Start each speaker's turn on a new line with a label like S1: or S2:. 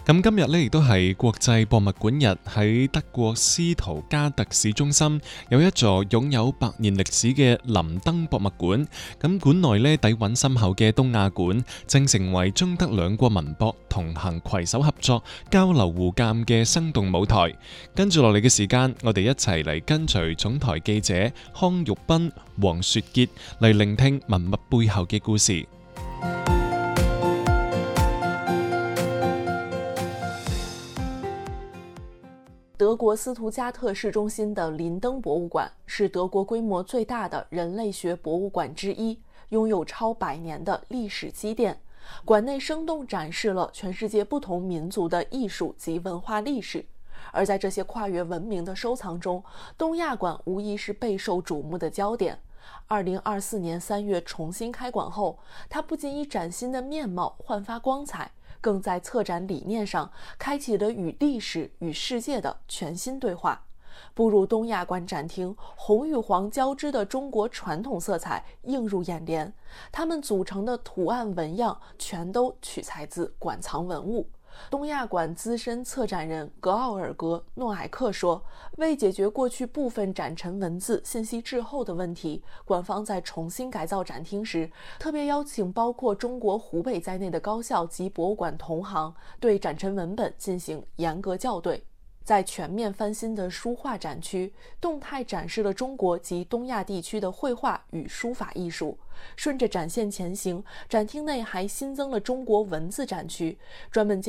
S1: 咁今日咧亦都係國際博物館日，喺德國斯圖加特市中心有一座擁有100年歷史嘅林登博物館。咁館內咧底蘊深厚嘅東亞館，正成為中德兩國民博同行攜手合作、交流互鑑嘅生動舞台。跟住落嚟嘅時間，我哋一齊嚟跟隨總台記者康玉斌、黃雪潔嚟聆聽文物背後嘅故事。
S2: 德國斯图加特市中心的林登博物馆是德国规模最大的人类学博物馆之一，拥有超100年的历史积淀。馆内生动展示了全世界不同民族的艺术及文化历史。而在这些跨越文明的收藏中，东亚馆无疑是备受瞩目的焦点。2024年3月重新开馆后，它不仅以崭新的面貌焕发光彩，更在策展理念上开启了与历史与世界的全新对话。步入东亚馆展厅，红与黄交织的中国传统色彩映入眼帘，它们组成的图案纹样全都取材自馆藏文物。东亚馆资深策展人格奥尔格·诺埃克说，为解决过去部分展陈文字信息滞后的问题，馆方在重新改造展厅时，特别邀请包括中国湖北在内的高校及博物馆同行，对展陈文本进行严格校对。在全面翻新的书画展区，动态展示了中国及东亚地区的绘画与书法艺术。顺着展线前行，展厅内还新增了中国文字展区，专门